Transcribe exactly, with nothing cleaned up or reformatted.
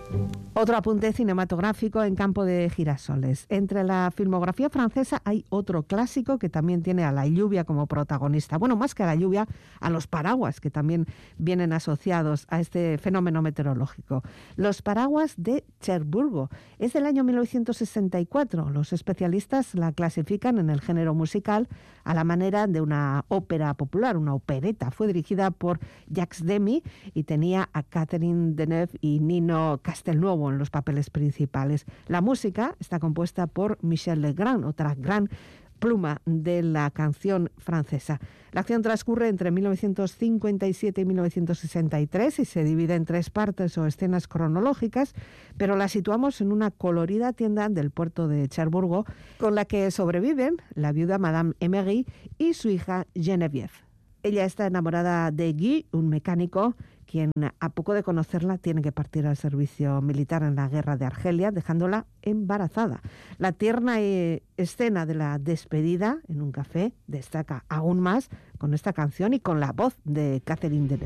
Otro apunte cinematográfico en campo de girasoles. Entre la filmografía francesa hay otro clásico que también tiene a la lluvia como protagonista. Bueno, más que a la lluvia, a los paraguas, que también vienen asociados a este fenómeno meteorológico. Los paraguas de Cherburgo. Es del año mil novecientos sesenta y cuatro. Los especialistas la clasifican en el género musical a la manera de una ópera popular, una opereta. Fue dirigida por Jacques Demy y tenía a Catherine Deneuve y Nino Castelnuovo en los papeles principales. La música está compuesta por Michel Legrand, otra gran pluma de la canción francesa. La acción transcurre entre mil novecientos cincuenta y siete y mil novecientos sesenta y tres y se divide en tres partes o escenas cronológicas, pero la situamos en una colorida tienda del puerto de Cherburgo con la que sobreviven la viuda Madame Emery y su hija Geneviève. Ella está enamorada de Guy, un mecánico, quien a poco de conocerla tiene que partir al servicio militar en la guerra de Argelia, dejándola embarazada. La tierna escena de la despedida en un café destaca aún más con esta canción y con la voz de Catherine Deneuve.